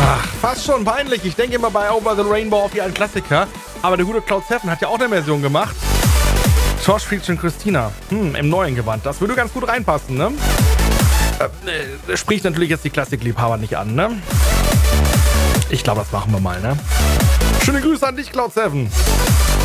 Ach, fast schon peinlich. Ich denke immer bei Over the Rainbow auf wie ein Klassiker. Aber der gute Cloud 7 hat ja auch eine Version gemacht. Josh featuring Christina. Im neuen Gewand. Das würde ganz gut reinpassen, ne? Spricht natürlich jetzt die Klassikliebhaber nicht an, ne? Ich glaube, das machen wir mal, ne? Schöne Grüße an dich, Cloud 7.